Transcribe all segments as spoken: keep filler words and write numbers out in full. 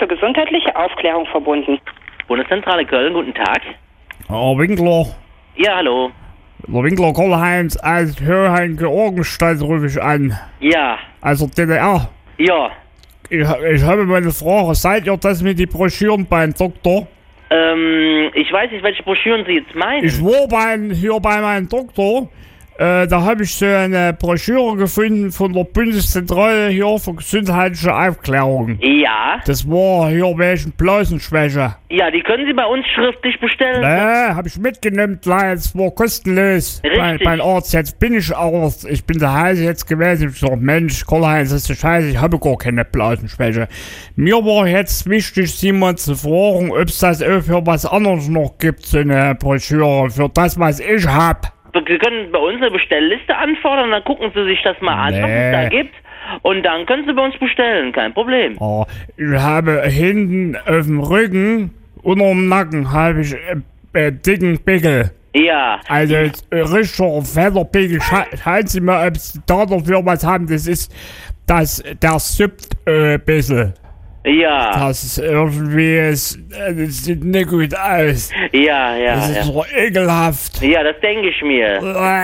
für gesundheitliche Aufklärung verbunden. Bundeszentrale Köln, guten Tag. Herr Winkler, Ja, hallo. der Winkler Karl-Heinz als Hörheim Georgenstadt rufe ich an. Ja, Also D D R. ja. Ich, ich habe meine Frage, seid ihr das mit den Broschüren beim Doktor? Ähm, ich weiß nicht, welche Broschüren Sie jetzt meinen. Ich war bei, hier bei meinem Doktor, äh, da habe ich so eine Broschüre gefunden von der Bundeszentrale hier für gesundheitliche Aufklärung. Ja, Das war hier wegen Blasenschwäche. ja, die können Sie bei uns schriftlich bestellen. Ne, habe ich mitgenommen, klar, es war kostenlos. Bei, Richtig. beim Arzt, jetzt bin ich Arzt. Ich bin der Heiße jetzt gewesen. Ich sag, Mensch, Karl-Heinz, das ist die Scheiße, ich habe gar keine Blasenschwäche. Mir war jetzt wichtig, Sie mal zu fragen, ob es das auch für was anderes noch gibt, so eine Broschüre, für das, was ich hab. Sie können bei uns eine Bestellliste anfordern, dann gucken Sie sich das mal an, was Nee. es da gibt. Und dann können Sie bei uns bestellen, kein Problem. Oh, ich habe hinten auf dem Rücken, unter dem Nacken, habe ich äh, äh, dicken Pickel. Ja, Also äh, richtiger Federpickel. Scha- Schauen Sie mal, ob Sie da dafür was haben. Das ist, das, der suppt äh, ein bisschen. ja, Das ist irgendwie, es, äh, das sieht nicht gut aus. ja, ja, Das ist ja. so ekelhaft. Ja, das denke ich mir.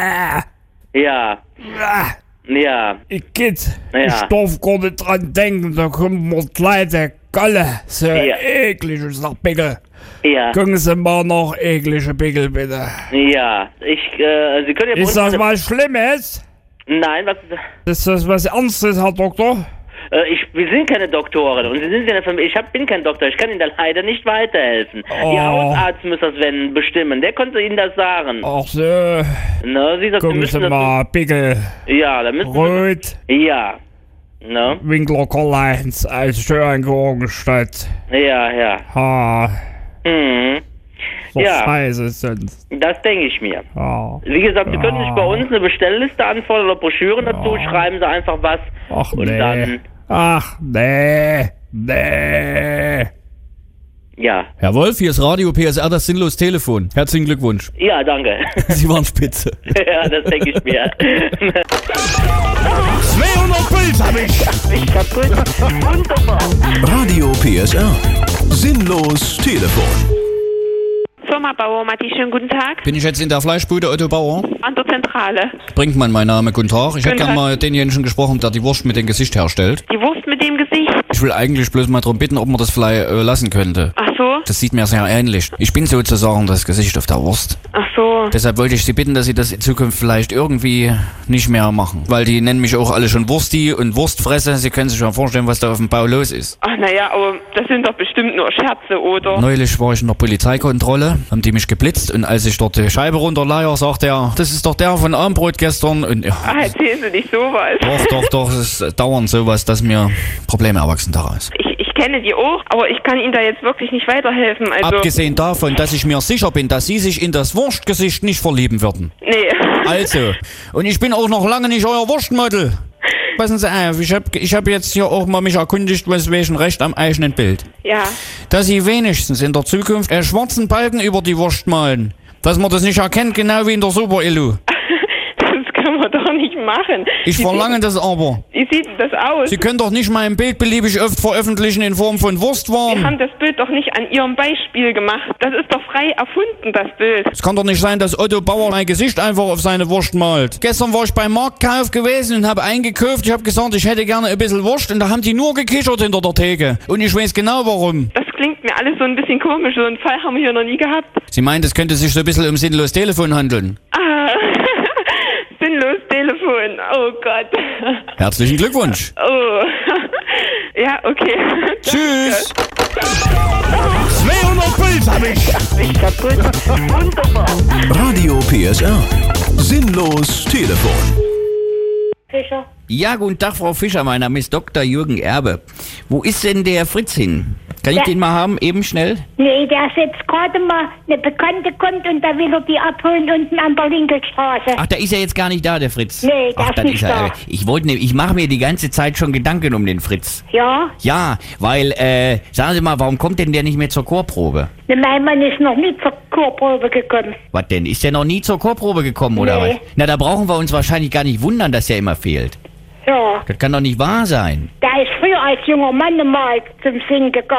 Äh, Ja, äh, ja, Ich geht. Ja. Ich darf gar nicht dran denken, da kommt mir gleich der Galle. So Ja. eklig ist der Pickel. ja, Gucken Sie mal nach eklige Pickel, bitte. ja. Ich, äh, Sie können ja bei Ist uns... das was Schlimmes? Nein, was... Ist das was Ernstes, Herr Doktor? Äh, ich, wir sind keine Doktoren und Sie sind ja eine Familie. Ich hab, bin kein Doktor, ich kann Ihnen da leider nicht weiterhelfen. Oh. Ihr Hausarzt muss das wenn bestimmen, der konnte Ihnen das sagen. Ach so. Ne, Sie sagt, Sie Gucken müssen Sie das... mal, Pickel. Ja, da müssen Rot. Sie... Ja. Ne? Winkler Karl-Heinz als Schörengeorgenstadt. Ja, ja. Ha. Mhm. So Ja. scheiße sonst. Das denke ich mir. Ha. Wie gesagt, Sie können sich bei uns eine Bestellliste anfordern oder Broschüren dazu, schreiben Sie einfach was. Ach und nee. dann, Ach nee. Nee. ja. Herr Wolf, hier ist Radio P S R, das sinnlos Telefon. Herzlichen Glückwunsch. Ja, danke. Sie waren spitze. Ja, das denke ich mir. zweihundert Puls hab ich. Ich kaputt. Wunderbar. Radio P S R. Sinnlos Telefon. Firma Bauer, Matti, schönen guten Tag. Bin ich jetzt in der Fleischbude Otto Bauer? An der Zentrale. Brinkmann, mein Name, guten Tag. Ich hätte Guten gerne Tag. mal denjenigen gesprochen, der die Wurst mit dem Gesicht herstellt. Die Wurst mit dem Gesicht. Ich will eigentlich bloß mal darum bitten, ob man das vielleicht äh, lassen könnte. Ach so, Das sieht mir sehr ähnlich. Ich bin sozusagen das Gesicht auf der Wurst. ach so. Deshalb wollte ich Sie bitten, dass Sie das in Zukunft vielleicht irgendwie nicht mehr machen. Weil die nennen mich auch alle schon Wursti und Wurstfresse. Sie können sich ja vorstellen, was da auf dem Bau los ist. Ach naja, aber das sind doch bestimmt nur Scherze, oder? Neulich war ich in der Polizeikontrolle, haben die mich geblitzt und als ich dort die Scheibe runterleier, sagt er, das ist doch der von Armbrot gestern und ja, Ah, erzählen Sie nicht sowas. doch, doch, doch, es ist dauernd sowas, dass mir Probleme erwachsen daraus. Ich, ich kenne die auch, aber ich kann Ihnen da jetzt wirklich nicht weiterhelfen. Also, Abgesehen davon, dass ich mir sicher bin, dass Sie sich in das Wurstgesicht nicht verlieben würden. nee. Also, und ich bin auch noch lange nicht euer Wurstmodel. Passen Sie auf, ich hab, ich hab jetzt hier auch mal mich erkundigt, was welchen Recht am eigenen Bild. Ja. Dass Sie wenigstens in der Zukunft einen schwarzen Balken über die Wurst malen. Dass man das nicht erkennt, genau wie in der Super-Illu. Das kann man doch nicht machen. Ich Wie verlange sieht, das aber. Wie sieht das aus? Sie können doch nicht mein Bild beliebig oft veröffentlichen in Form von Wir Wurstwaren. haben das Bild doch nicht an Ihrem Beispiel gemacht. Das ist doch frei erfunden, das Bild. Es kann doch nicht sein, dass Otto Bauer mein Gesicht einfach auf seine Wurst malt. Gestern war ich beim Marktkauf gewesen und habe eingekauft. Ich habe gesagt, ich hätte gerne ein bisschen Wurst und da haben die nur gekichert hinter der Theke. Und ich weiß genau warum. Das klingt mir alles so ein bisschen komisch. So einen Fall haben wir hier noch nie gehabt. Sie meint, es könnte sich so ein bisschen um sinnlos Telefon handeln. Ah, sinnlos Telefon. Oh Gott. Herzlichen Glückwunsch. Oh. Ja, okay. Tschüss. zweihundert Puls hab ich. Ich kaputt. Wunderbar. Radio P S R. Sinnlos Telefon. Fischer. Ja, guten Tag, Frau Fischer. Mein Name ist Doktor Jürgen Erbe. Wo ist denn der Fritz hin? Kann ich Ja. den mal haben, eben schnell? Nee, der ist jetzt gerade mal, eine Bekannte kommt und da will er die abholen unten an der Linkelstraße. Ach, da ist er jetzt gar nicht da, der Fritz. Nee, der Ach, ist dann nicht ist er. da. Ich wollte, ne, ich mache mir die ganze Zeit schon Gedanken um den Fritz. Ja, Ja, weil, äh, sagen Sie mal, warum kommt denn der nicht mehr zur Chorprobe? ne, mein Mann ist noch nie zur Chorprobe gekommen. Was denn? Ist der noch nie zur Chorprobe gekommen, oder Nee. was? Na, da brauchen wir uns wahrscheinlich gar nicht wundern, dass er immer fehlt. Ja, Das kann doch nicht wahr sein. der ist früher als junger Mann mal zum Singen gegangen.